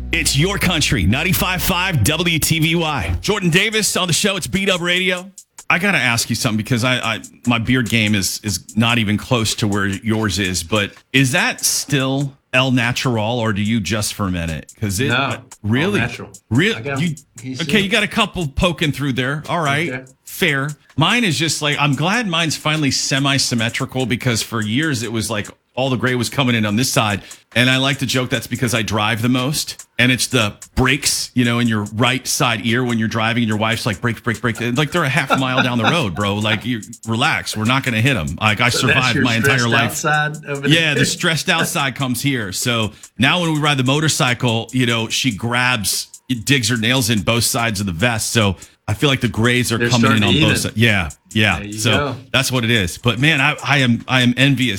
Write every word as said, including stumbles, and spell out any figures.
It's your country, ninety-five point five W T V Y. Jordan Davis on the show. It's Beat Up Radio. I got to ask you something because I, I my beard game is is not even close to where yours is. But is that still El Natural, or do you just ferment it? Because it no, really, natural. Really, you, okay. You got a couple poking through there. All right, okay. Fair. Mine is just like, I'm glad mine's finally semi-symmetrical, because for years it was like all the gray was coming in on this side. And I like to joke that's because I drive the most, and it's the brakes, you know, in your right side ear when you're driving, and your wife's like, brake, brake, brake. Like, they're a half a mile down the road, bro. Like, you relax. We're not going to hit them. Like, I so survived my entire life. Over yeah, the stressed out side comes here. So now when we ride the motorcycle, you know, she grabs, digs her nails in both sides of the vest. So I feel like the grays are They're coming in on even. both sides. Yeah, yeah. So go. that's what it is. But man, I, I am I am envious